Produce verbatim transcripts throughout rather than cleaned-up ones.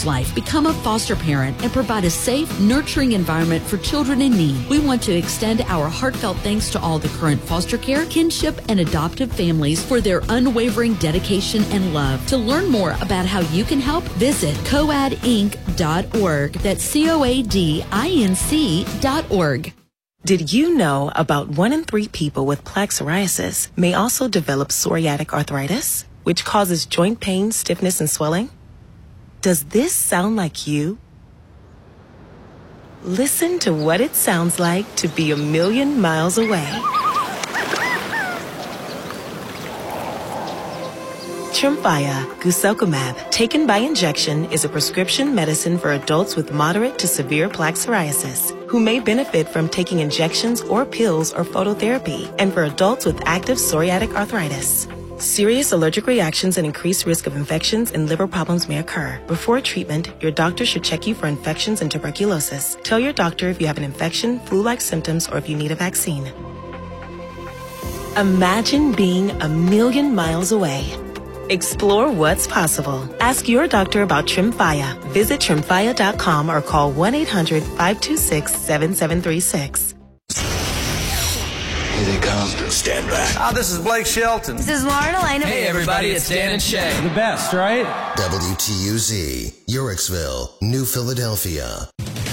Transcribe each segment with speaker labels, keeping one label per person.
Speaker 1: child's life, become a foster parent, and provide a safe, nurturing environment for children in need. We want to extend our heartfelt thanks to all the current foster care, kinship, and adoptive families for their unwavering dedication and love. To learn more about how you can help, visit coad inc dot org. That's C O A D I N C dot org.
Speaker 2: Did you know about one in three people with plaque psoriasis may also develop psoriatic arthritis, which causes joint pain, stiffness, and swelling? Does this sound like you? Listen to what it sounds like to be a million miles away. Tremfya guselkumab, taken by injection, is a prescription medicine for adults with moderate to severe plaque psoriasis who may benefit from taking injections or pills or phototherapy, and for adults with active psoriatic arthritis. Serious allergic reactions and increased risk of infections and liver problems may occur. Before treatment, your doctor should check you for infections and tuberculosis. Tell your doctor if you have an infection, flu-like symptoms, or if you need a vaccine. Imagine being a million miles away. Explore what's possible. Ask your doctor about Tremfya. Visit tremfya dot com or call one eight hundred five two six seven seven three six.
Speaker 3: Here they come. Stand back.
Speaker 4: Ah, this is Blake Shelton.
Speaker 5: This is Lauren Elena.
Speaker 6: Hey, everybody, it's Dan and Shay.
Speaker 7: The best, right?
Speaker 3: W T U Z, Uricksville, New Philadelphia.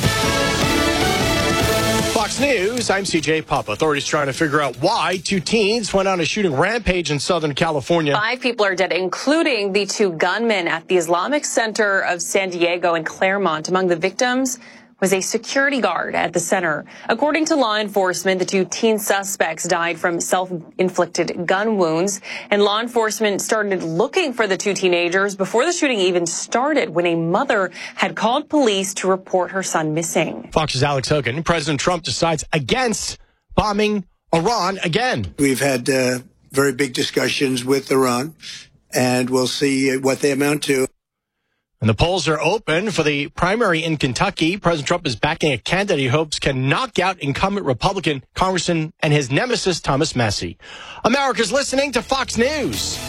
Speaker 8: Fox News, I'm C J Papa. Authorities trying to figure out why two teens went on a shooting rampage in Southern California.
Speaker 9: Five people are dead, including the two gunmen at the Islamic Center of San Diego and Claremont. Among the victims was a security guard at the center. According to law enforcement, the two teen suspects died from self-inflicted gun wounds, and law enforcement started looking for the two teenagers before the shooting even started, when a mother had called police to report her son missing.
Speaker 8: Fox's Alex Hogan. President Trump decides against bombing Iran again.
Speaker 10: We've had uh, very big discussions with Iran, and we'll see what they amount to.
Speaker 8: And the polls are open for the primary in Kentucky. President Trump is backing a candidate he hopes can knock out incumbent Republican Congressman and his nemesis, Thomas Massie. America's listening to Fox News.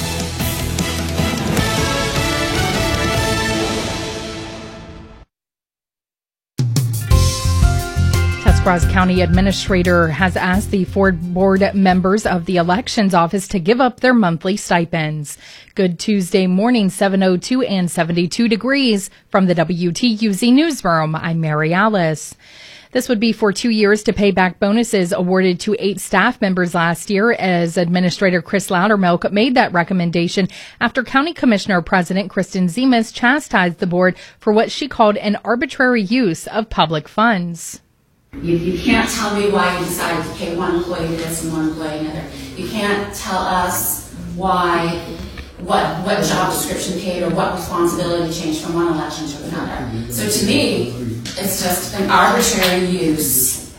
Speaker 11: Tuscarawas County Administrator has asked the Ford board members of the Elections Office to give up their monthly stipends. Good Tuesday morning, seven oh two and seventy-two degrees. From the W T U Z Newsroom, I'm Mary Alice. This would be for two years to pay back bonuses awarded to eight staff members last year, as Administrator Chris Loudermilk made that recommendation after County Commissioner President Kristen Zemas chastised the board for what she called an arbitrary use of public funds.
Speaker 12: You, you can't tell me why you decided to pay one employee this and one employee another. You can't tell us why, what what job description paid or what responsibility changed from one election to another. So to me, it's just an arbitrary use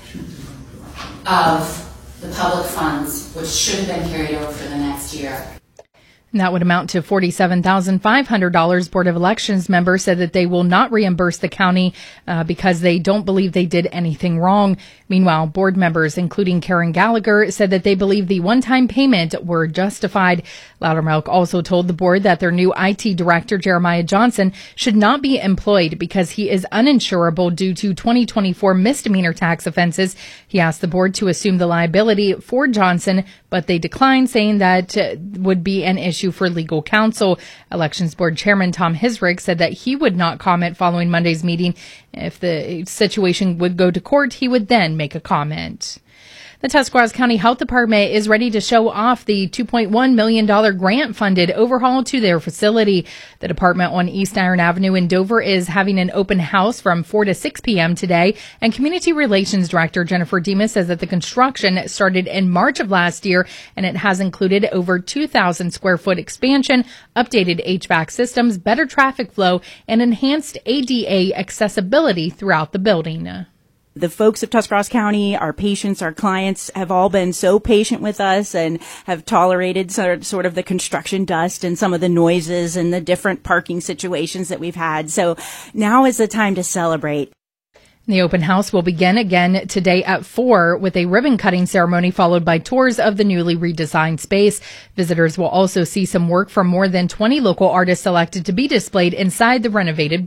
Speaker 12: of the public funds, which should have been carried over for the next year.
Speaker 11: And that would amount to forty-seven thousand five hundred dollars. Board of Elections members said that they will not reimburse the county uh, because they don't believe they did anything wrong. Meanwhile, board members, including Karen Gallagher, said that they believe the one-time payment were justified. Loudermilk also told the board that their new I T director, Jeremiah Johnson, should not be employed because he is uninsurable due to twenty twenty-four misdemeanor tax offenses. He asked the board to assume the liability for Johnson, but they declined, saying that uh, would be an issue for legal counsel. Elections Board Chairman Tom Hisrick said that he would not comment following Monday's meeting. If the situation would go to court, he would then make a comment. The Tuscarawas County Health Department is ready to show off the two point one million dollars grant-funded overhaul to their facility. The department on East Iron Avenue in Dover is having an open house from four to six p.m. today, and Community Relations Director Jennifer Demas says that the construction started in March of last year, and it has included over two thousand square foot expansion, updated H V A C systems, better traffic flow, and enhanced A D A accessibility throughout the building.
Speaker 13: The folks of Tuscarawas County, our patients, our clients, have all been so patient with us and have tolerated sort of, sort of the construction dust and some of the noises and the different parking situations that we've had. So now is the time to celebrate.
Speaker 11: The open house will begin again today at four with a ribbon cutting ceremony followed by tours of the newly redesigned space. Visitors will also see some work from more than twenty local artists selected to be displayed inside the renovated